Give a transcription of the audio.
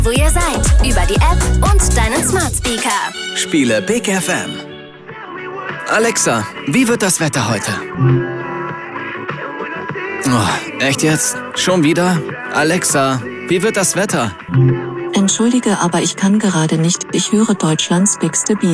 wo ihr seid, über die App und deinen Smart Speaker. Spiele Big FM. Alexa, wie wird das Wetter heute? Oh, echt jetzt? Schon wieder? Alexa, wie wird das Wetter? Entschuldige, aber ich kann gerade nicht. Ich höre Deutschlands Bigste Beat.